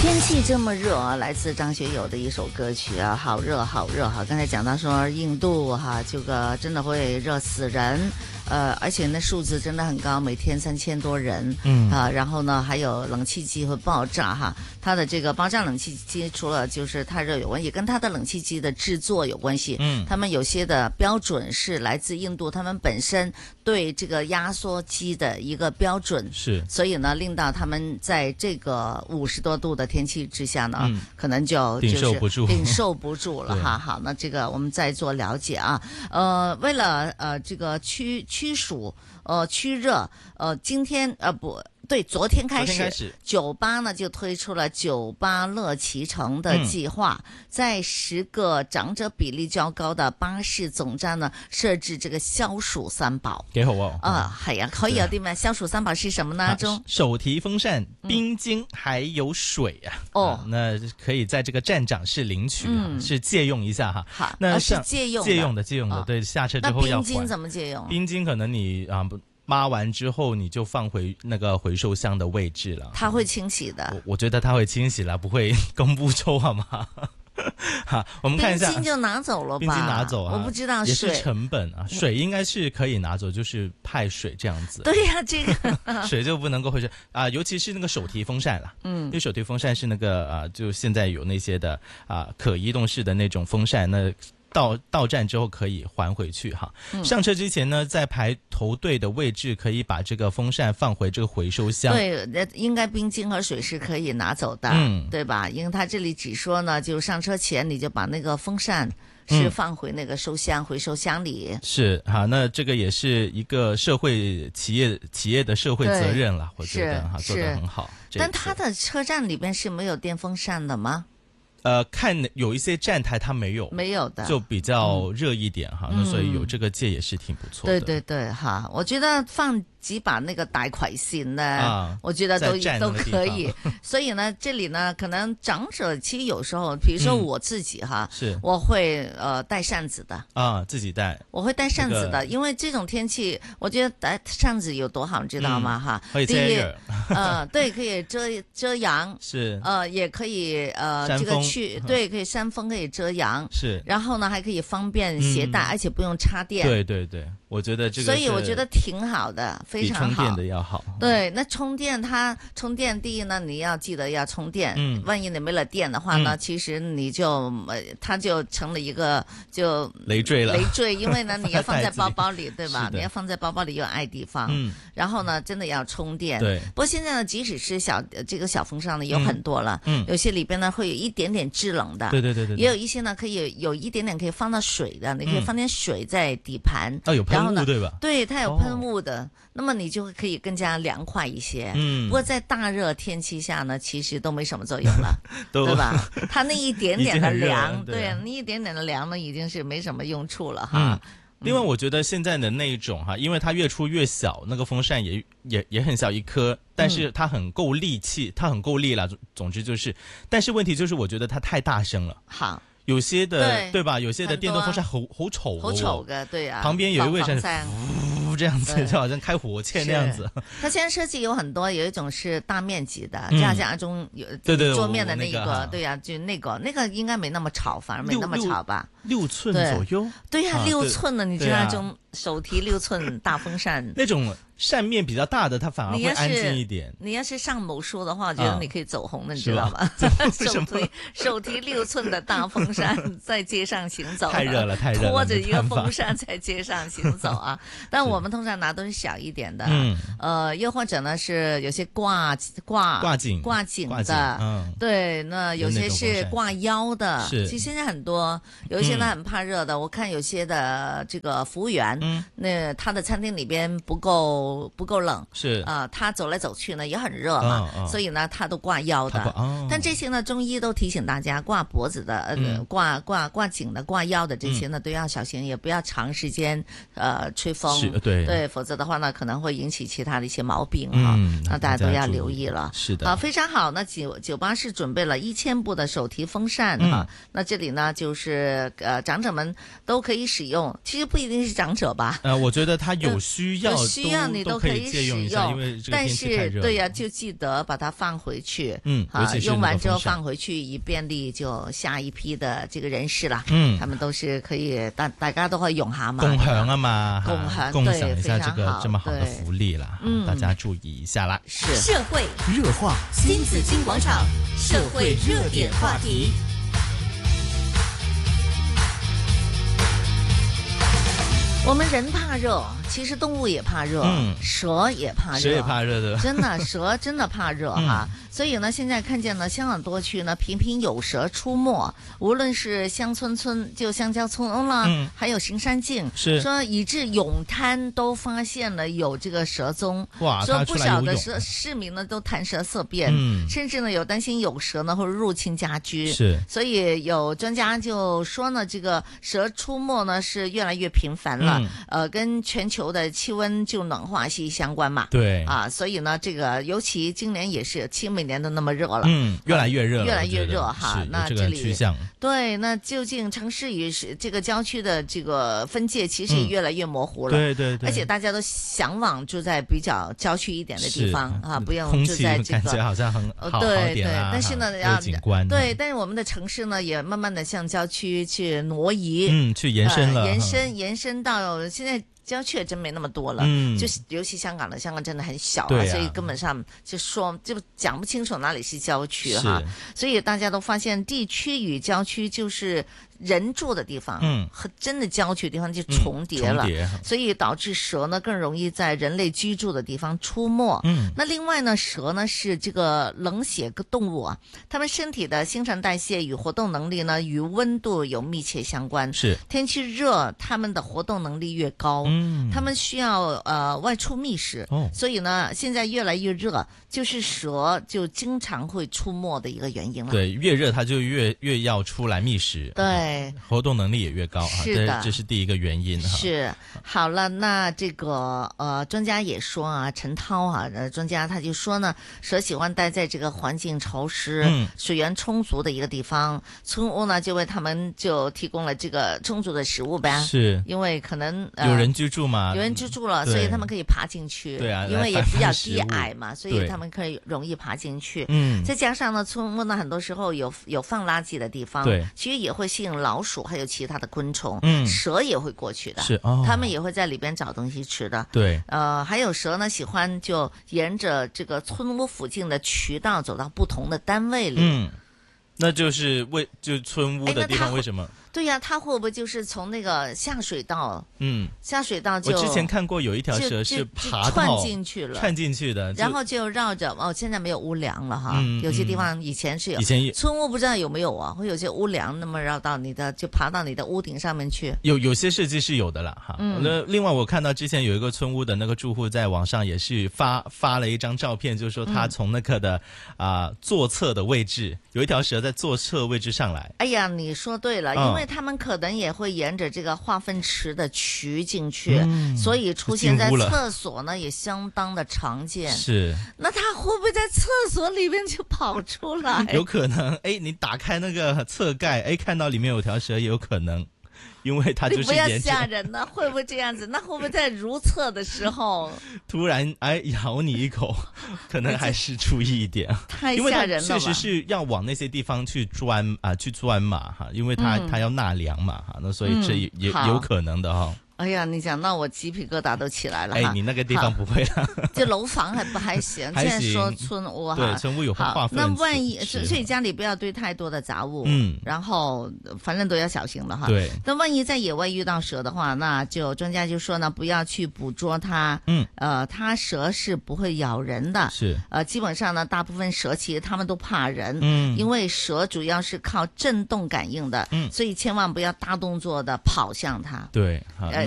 天气这么热啊，来自张学友的一首歌曲啊，好热好热哈。刚才讲到说印度哈，这个真的会热死人。而且那数字真的很高，每天3000多人，然后呢，还有冷气机会爆炸哈。它的这个爆炸冷气机除了就是太热有关系，跟它的冷气机的制作有关系。他们有些的标准是来自印度，他们本身对这个压缩机的一个标准是， 所以呢，令到他们在这个50多度的天气之下呢，可能就顶受不住了哈。好，那这个我们再做了解啊。为了这个驱暑驱热，今天不对，昨天开始酒吧呢就推出了酒吧乐其成的计划，在10个长者比例較高的巴士總站呢設置這個消暑三寶， 幾好哦。 係啊，可以有啲咩？消暑三寶是什麼呢？ 手提風扇、冰巾還有水啊。那可以在這個站長室領取，是借用一下哈。 好，那是借用的， 對，下車之後要還。 那冰巾怎麼借用？ 冰巾可能你抹完之後你就放回那個回收箱的位置了， 它會清洗的。 我覺得它會清洗了，不會更不臭好嗎？好，我們看一下。 冰巾就拿走了吧？ 冰巾拿走啊， 我不知道也是成本啊。水應該是可以拿走，就是派水這樣子。 對呀，這個水就不能夠回收啊，尤其是那個手提風扇啦。因為手提風扇是那個就現在有那些的可移動式的那種風扇，那到站之後可以還回去哈。上車之前呢，在排頭隊的位置可以把這個風扇放回這個回收箱。 對，應該冰巾和水是可以拿走的，對吧？因為他這裡只說呢，就上車前你就把那個風扇是放回那個回收箱裡。 是哈，那這個也是一個社會企業的社會責任了，我覺得哈，做得很好。 但它的車站裡邊是沒有電風扇的嗎？ 看有一些站台它沒有的，就比較熱一點哈，那所以有這個借也是挺不錯的。 對對對哈，我覺得放幾把那個大葵扇呢，我覺得都可以。所以呢，這裡呢，可能長者其實有時候，比如說我自己哈，我會帶扇子的啊， 自己帶， 我會帶扇子的，因為這種天氣，我覺得帶扇子有多好，你知道嗎？哈， 可以遮熱， 對，可以遮陽， 是， 也可以這個對，可以扇風，可以遮陽， 是， 然後呢，還可以方便攜帶，而且不用插電。 對對對，我覺得這個， 所以我覺得挺好的，非常好。 比充電的要好。 對，那充電第一呢，你要記得要充電。萬一你沒了電的話呢，其實你就它就成了一個就累贅了。 累贅，因為呢你要放在包包裡，對吧？你要放在包包裡又愛地方。然後呢，真的要充電。 對。 不過現在呢，即使是這個小風扇呢，有很多了。有些裡邊呢會有一點點制冷的。 對對對對。 也有一些呢可以有一點點可以放到水的，你可以放點水在底盤。 有噴霧對吧？ 對，它有噴霧的，那麼你就可以更加涼快一些。不過在大熱天氣下呢，其實都沒什麼作用了，對吧？它那一點點的涼，對，那一點點的涼呢，已經是沒什麼用處了哈。 另外，我覺得現在的那一種哈，因為它越出越小，那個風扇也很小一顆，但是它很夠力氣，它很夠力啦。總之就是，但是問題就是，我覺得它太大聲了。好。有些的 對吧？有些的電動風扇好醜， 好醜嘅，對啊。 旁邊有一位是這樣子，就好像開火箭那樣子。它現在設計有很多，有一種是大面積的，就好像阿中有桌面的那個，對啊，就那個應該沒那麼吵，反而沒那麼吵吧 ？6寸左右。對呀 ，6寸的，你知道那種手提6寸大風扇那種。扇面比較大的，它反而會安靜一點。 你要是上某書的話，我覺得你可以走紅的，你知道嗎？手提6寸的大風扇在街上行走， 太熱了，太熱了， 拖着一個風扇在街上行走啊！但我們通常拿都是小一點的，又或者呢是有些掛頸的，對，那有些是掛腰的。其實現在很多，有一些呢很怕熱的。我看有些的這個服務員，那他的餐廳裏邊不夠冷，是他走來走去呢也很熱嘛，所以呢他都掛腰的。但這些呢中醫都提醒大家，掛脖子的、掛頸的、掛腰的這些呢都要小心，也不要長時間吹風，對，否則的話呢可能會引起其他的一些毛病哈。那大家都要留意了。 是的， 好，非常好。那酒吧是準備了1000部的手提風扇哈。那這裡呢就是长者们都可以使用，其实不一定是长者吧。 我觉得他有需要， 你都可以借用一下，因为这个天气太热。 但是对呀，就记得把它放回去。 用完之后放回去，以便利就下一批的这个人士啦。他们都是可以，大家都可以用下嘛。 共享啊嘛，共享一下这个这么好的福利啦。大家注意一下啦。 是社会热话，新紫金广场社会热点话题。 我们人怕热，其实动物也怕热，蛇也怕热， 蛇也怕热的， 真的，蛇真的怕热哈。所以呢，现在看见呢，香港多区呢频频有蛇出没，无论是香蕉村啦，还有行山径， 是说以致泳滩都发现了有这个蛇踪， 哇， 说不少的市民呢都谈蛇色变，甚至呢有担心有蛇呢会入侵家居， 是， 所以有专家就说呢，这个蛇出没呢是越来越频繁了。跟全球的气温就暖化息息相关嘛。 对啊，所以呢，这个尤其今年也是，其实每年都那么热了， 越来越热了， 越来越热哈。那这里趋向对，那究竟城市与这个郊区的这个分界，其实也越来越模糊了。 对， 而且大家都向往住在比较郊区一点的地方啊，不用住在这个感觉好像很好对，但是呢，要景观对，但是我们的城市呢，也慢慢的向郊区去挪移， 去延伸了， 延伸到现在郊区也真没那么多了，就是尤其香港真的很小啊， 所以根本上就讲不清楚哪里是郊区哈，所以大家都发现地区与郊区就是人住的地方，和真的郊区的地方就重叠了，所以导致蛇呢更容易在人类居住的地方出没。那另外呢，蛇呢是这个冷血动物啊，它们身体的新陈代谢与活动能力呢与温度有密切相关。 是天气热，它们的活动能力越高，它们需要外出觅食，所以呢现在越来越热，就是蛇就经常会出没的一个原因了。 对，越热它就越要出来觅食。 对。 活动能力也越高， 是的， 这是第一个原因。 是好了，那这个专家也说啊，陈涛啊，专家他就说呢，蛇喜欢待在这个环境潮湿、水源充足的一个地方，村屋呢就为他们就提供了这个充足的食物呗。 是， 因为可能有人居住嘛， 有人居住了，所以他们可以爬进去。 对啊， 因为也比较低矮嘛，所以他们可以容易爬进去。再加上呢，村屋呢很多时候有放垃圾的地方， 对， 其实也会吸引老鼠还有其他的昆虫，蛇也会过去的， 是他们也会在里边找东西吃的。 对， 还有蛇呢，喜欢就沿着这个村屋附近的渠道走到不同的单位里。 那就是就村屋的地方为什么？ 对呀，它会不会就是从那个下水道？下水道就我之前看过有一条蛇是爬窜进去了， 窜进去的， 然后就绕着现在没有屋梁了哈，有些地方以前是有， 以前村屋不知道有没有啊，会有些屋梁那么绕到就爬到你的屋顶上面去。 有些设计是有的啦哈。那另外我看到之前有一个村屋的那个住户在网上也是发了一张照片，就是说他从那个的坐侧的位置有一条蛇在坐侧位置上来。 哎呀，你说对了，因为他们可能也会沿着这个化粪池的渠进去，所以出现在厕所呢也相当的常见。 是， 那他会不会在厕所里面就跑出来？ 有可能，你打开那个侧盖，看到里面有条蛇，也有可能。因为它就是你不要吓人呢，会不会这样子？那会不会在如厕的时候突然咬你一口？可能还是注意一点， 太吓人了吧。 因为它确实是要往那些地方去钻嘛哈，因为它要纳凉嘛哈，那所以这也有可能的哈。 哎呀，你讲到我鸡皮疙瘩都起来了。 你那个地方不会了， 就楼房还行。现在说村屋哈， 对，村屋有划分。 那万一所以家里不要堆太多的杂物，然后反正都要小心了哈。 对。 那万一在野外遇到蛇的话，那就专家就说呢，不要去捕捉它。它蛇是不会咬人的。 是。 基本上呢，大部分蛇其实它们都怕人。因为蛇主要是靠震动感应的。所以千万不要大动作的跑向它。 对。